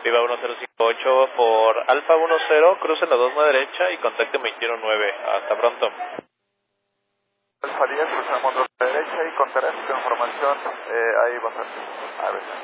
Viva 1058 por Alfa 10, cruce la 2 a derecha y contacte 219. Hasta pronto. Alfa 10, cruzamos 2 a derecha y contarás tu información ahí bastante. A ver.